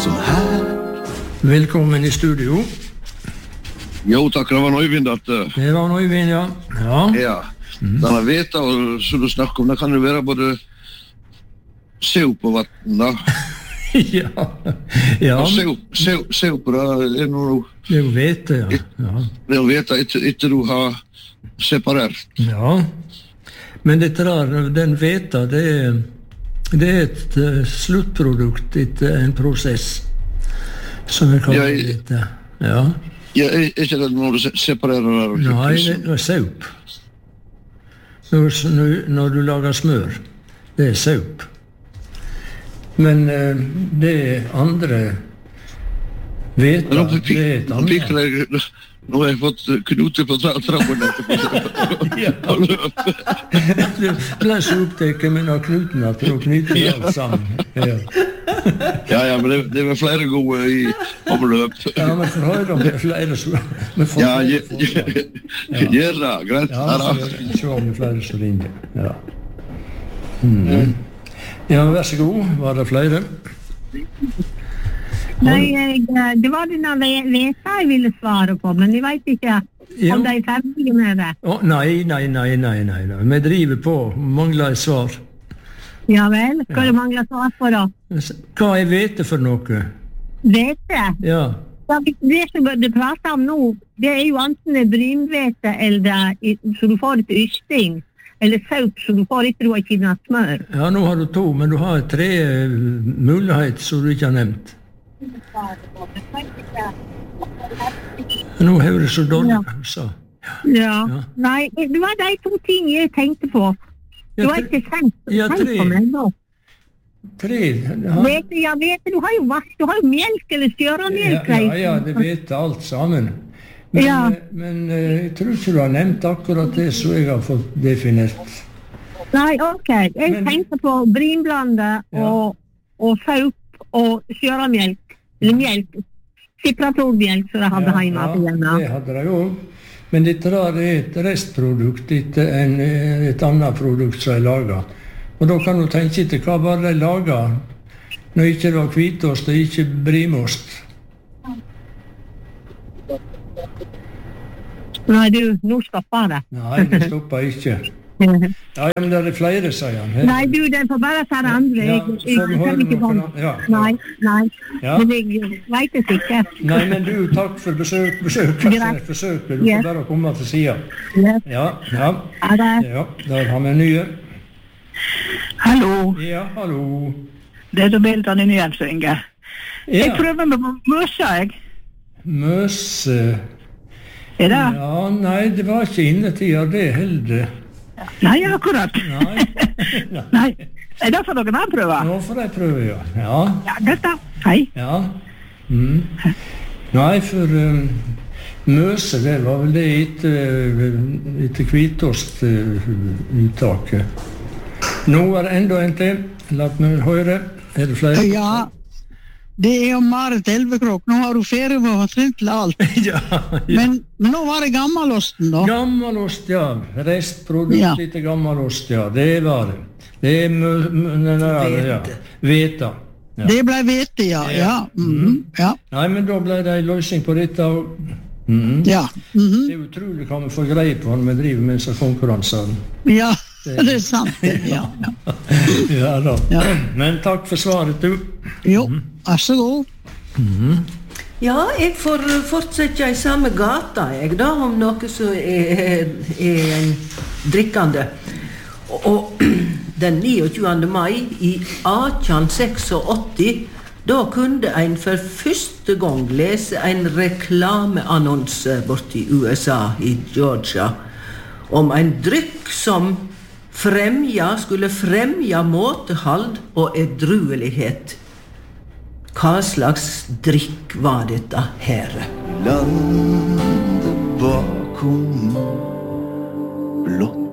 som här. Velkommen i studio. Jo, tack. Det var Nøyvind at... Det var Nøyvind, ja. Ja. Denne veta, og så du snakker om, det kan jo være både saup og vatten, da. Ja. Og saup, det noe... Det jo vete, ja. Det jo veta etter du har separert. Ja. Men dette der, den veta, det et sluttprodukt etter en prosess, som vi kaller det. Ja. Ja, ikke det når du separerer der? Nei, det saup. Når du lager smør, det saup. Men det andre veta, det et annet. Nå har jeg fått knute på trappen etterpå. Ja. Du ble så opptatt med noen knutene til å knyte alt sammen. Ja, men det var flere gode i omløp. Ja, men for høyre om det flere så... Ja, gjør det, greit. Ja, så se om det flere som ringer. Ja. Ja, vær så god. Var det flere? Nei, det var denne veta jeg ville svare på, men jeg vet ikke om de ferdige med det. Nei. Vi driver på, mangler et svar. Ja vel, hva det mangler svar på da? Hva vete for noe? Vete? Ja. Det som du prater om nå, det jo enten brynvete eller så du får et ysting, eller saup så du får etter du har kinnet smør. Ja, nå har du 2, men du har 3 muligheter som du ikke har nevnt. Nå har det så dårlig, sa. Ja. Nei, det var de 2 ting jeg tenkte på. Du har ikke tenkt på meg da. 3? Jeg vet, du har jo melk eller stjøremelk. Ja, det vet alt sammen. Men jeg tror ikke du har nevnt akkurat det som jeg har fått definert. Nei, ok. Jeg tenkte på brynblande og saup og stjøremelk. Eller mjölk, citratormjölk så det hadde hjemme på hjemme. Ja, det hadde de også. Men dette der et restprodukt, et annet produkt som laget. Og da kan du tenke etter hva var de laget når ikke det var hvitost og ikke brimost. Nei, nå stopper det. Nei, det stopper ikke. Ja, men det flere, sier han. Nei, den får bare ta det andre. Jeg kan ikke på det. Nei. Men jeg vet det sikkert. Nei, men du, takk for besøket. Du får bare komme til siden. Ja. Der har vi nye. Hallo. Ja, hallo. Det da bildet i Nyhetsringe. Jeg prøver med møse, jeg. Møse? Det? Ja, nei, det var ikke innetid av det heller. Nei, akkurat. Nei. Da får dere meg prøve. Nå får jeg prøve, ja. Ja, dette. Hei. Ja. Nei, for møse, det var vel det etter hvitost uttaket. Nå det enda en til. La meg høre. Det flere? Ja. Det jo Marit Elvekrok. Nå har du ferie med å ha trent til alt. Ja. Men nå var det gammelosten da. Gammelost, ja. Restprodukt litt gammelost, ja. Det var det. Det veta. Ja. Det ble vete, ja. Nei, men da ble det en løsning på dette. Ja. Det utrolig hva vi får greie på når vi driver med disse konkurransene. Ja, det sant. Ja da. Men takk for svaret, du. Jo, vær så god. Ja, jeg får fortsette i samme gata, jeg da, om noe som en drikkende. Og den 29. mai i 1886, da kunne en for første gang lese en reklameannonse borti USA, i Georgia, om en drykk som skulle fremja måtehald og edruelighet. Hva slags drikk var dette her? Landet bakom blått